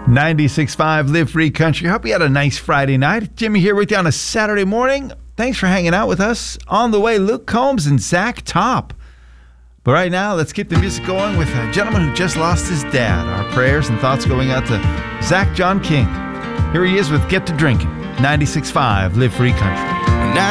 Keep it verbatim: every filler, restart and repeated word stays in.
ninety-six point five Live Free Country. Hope you had a nice Friday night. Jimmy here with you on a Saturday morning. Thanks for hanging out with us. On the way, Luke Combs and Zach Top. But right now, let's keep the music going with a gentleman who just lost his dad. Our prayers and thoughts going out to Zach John King. Here he is with Get to Drinking. ninety-six point five Live Free Country.